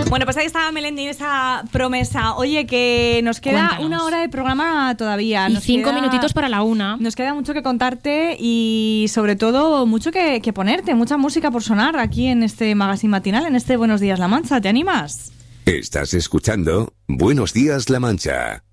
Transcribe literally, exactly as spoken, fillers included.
Bueno, pues ahí estaba Melendi en esa promesa. Oye, que nos queda Cuéntanos. una hora de programa todavía. Y Nos cinco queda- minutitos para la una. Nos queda mucho que contarte y sobre todo mucho que, que ponerte, mucha música por sonar aquí en este magazine matinal, en este Buenos Días La Mancha. ¿Te animas? Estás escuchando Buenos Días La Mancha.